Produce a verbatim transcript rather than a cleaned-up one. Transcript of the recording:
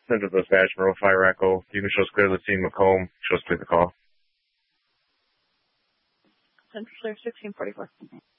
Central Dispatch, Monroe Fire Echo. You can show us clear the scene, Macomb. Show us clear the call. Central Clear sixteen forty-four.